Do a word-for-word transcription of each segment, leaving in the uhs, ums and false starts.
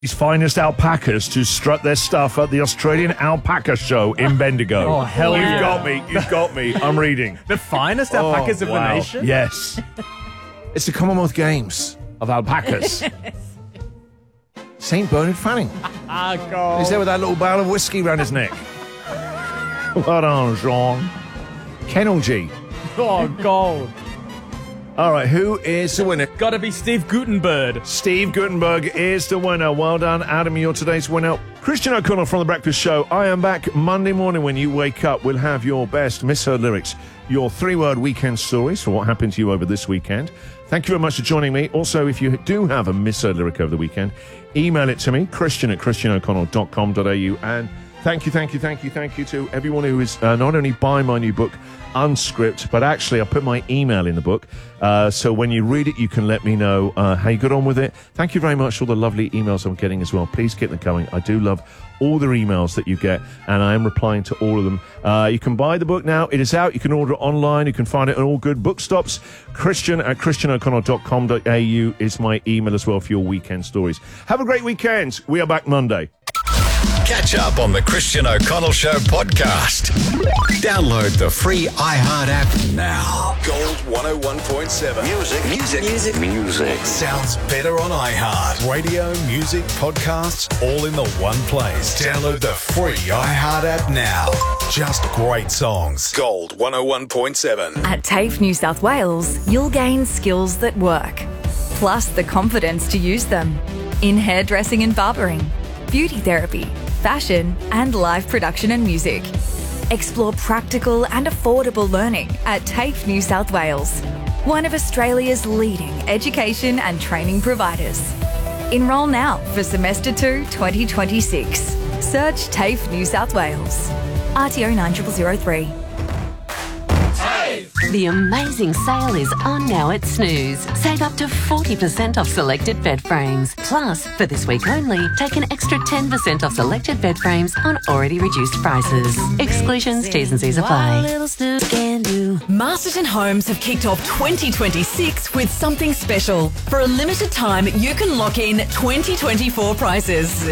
His finest alpacas to strut their stuff at the Australian Alpaca Show in Bendigo. Oh, hell You've yeah. got me. You've got me. I'm reading. The finest alpacas Oh, of wow. the nation? Yes. It's the Commonwealth Games of alpacas. Saint Bernard Fanning. Ah, God. He's there with that little barrel of whiskey around his neck. Well done, Jean. Kennel G. Oh, gold. All right, who is the winner? Gotta be Steve Gutenberg. Steve Gutenberg is the winner. Well done, Adam. You're today's winner. Christian O'Connell from The Breakfast Show. I am back Monday morning when you wake up. We'll have your best misheard lyrics, your three-word weekend stories for what happened to you over this weekend. Thank you very much for joining me. Also, if you do have a misheard lyric over the weekend, email it to me, christian at christian o'connell dot com dot a u. And thank you, thank you, thank you, thank you to everyone who is uh, not only buying my new book, Unscript, but actually I put my email in the book, uh, so when you read it you can let me know uh, how you got on with it. Thank you very much for all the lovely emails I'm getting as well. Please keep them coming. I do love all the emails that you get, and I am replying to all of them. Uh, you can buy the book now. It is out. You can order it online. You can find it at all good bookstops. Christian at christian o'connell dot com dot a u is my email as well for your weekend stories. Have a great weekend. We are back Monday. Catch up on the Christian O'Connell Show podcast. Download the free iHeart app now. Gold one oh one point seven. Music, music, music, music. Sounds better on iHeart. Radio, music, podcasts, all in the one place. Download the free iHeart app now. Just great songs. Gold one oh one point seven. At TAFE New South Wales, you'll gain skills that work, plus the confidence to use them in hairdressing and barbering, beauty therapy, fashion, and live production and music. Explore practical and affordable learning at TAFE New South Wales, one of Australia's leading education and training providers. Enrol now for Semester two twenty twenty-six. Search TAFE New South Wales. R T O nine zero zero three. The amazing sale is on now at Snooze. Save up to forty percent off selected bed frames. Plus, for this week only, take an extra ten percent off selected bed frames on already reduced prices. Exclusions, T's and C's apply. Masterton Homes have kicked off twenty twenty-six with something special. For a limited time, you can lock in twenty twenty-four prices.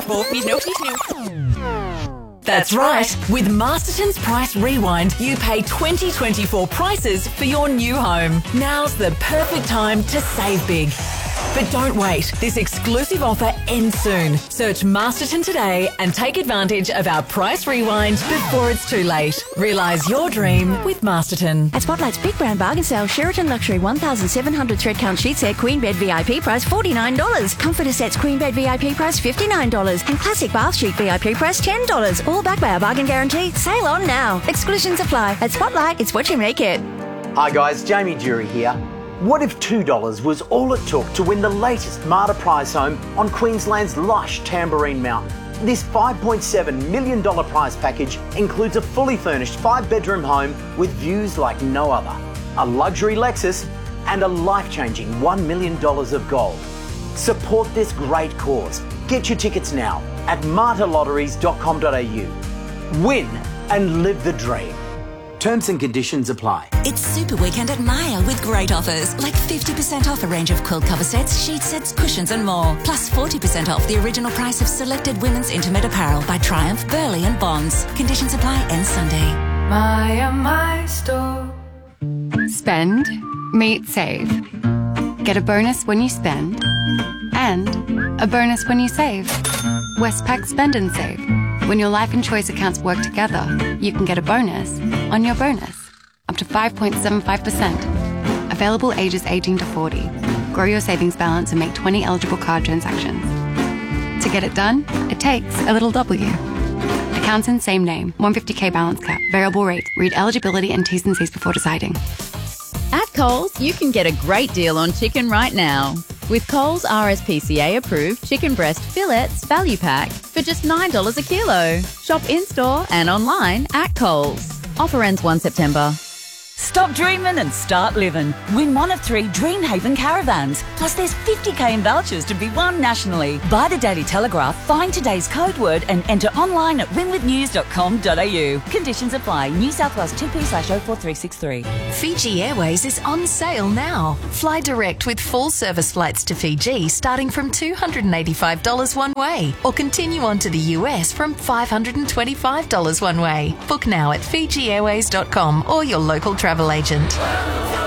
That's right. With Masterton's Price Rewind, you pay twenty twenty-four prices for your new home. Now's the perfect time to save big. But don't wait. This exclusive offer ends soon. Search Masterton today and take advantage of our Price Rewind before it's too late. Realise your dream with Masterton. At Spotlight's Big Brand Bargain Sale, Sheraton Luxury one thousand seven hundred thread count sheet set, Queen Bed V I P price forty-nine dollars. Comforter sets, Queen Bed V I P price fifty-nine dollars. And Classic Bath Sheet V I P price ten dollars. All backed by our bargain guarantee. Sale on now. Exclusions apply. At Spotlight, it's what you make it. Hi guys, Jamie Jury here. What if two dollars was all it took to win the latest Marta prize home on Queensland's lush Tamborine Mountain? This five point seven million dollars prize package includes a fully furnished five-bedroom home with views like no other, a luxury Lexus, and a life-changing one million dollars of gold. Support this great cause. Get your tickets now at marta lotteries dot com dot a u. Win and live the dream. Terms and conditions apply. It's Super Weekend at Maya with great offers, like fifty percent off a range of quilt cover sets, sheet sets, cushions and more. Plus forty percent off the original price of selected women's intimate apparel by Triumph, Burley and Bonds. Conditions apply end Sunday. Maya, my store. Spend, meet, save. Get a bonus when you spend and a bonus when you save. Westpac Spend and Save. When your life and choice accounts work together, you can get a bonus on your bonus, up to five point seven five percent. Available ages eighteen to forty. Grow your savings balance and make twenty eligible card transactions. To get it done, it takes a little W. Accounts in same name, one hundred fifty thousand balance cap, variable rate. Read eligibility and T's and C's before deciding. At Coles, you can get a great deal on chicken right now. With Coles R S P C A approved chicken breast fillets value pack for just nine dollars a kilo. Shop in-store and online at Coles. Offer ends the first of September. Stop dreaming and start living. Win one of three Dreamhaven caravans. Plus there's fifty k in vouchers to be won nationally. Buy the Daily Telegraph, find today's code word and enter online at win with news dot com dot a u. Conditions apply. New South Wales two P slash oh four three six three. Fiji Airways is on sale now. Fly direct with full service flights to Fiji starting from two hundred eighty-five dollars one way, or continue on to the U S from five hundred twenty-five dollars one way. Book now at fiji airways dot com or your local travel agent.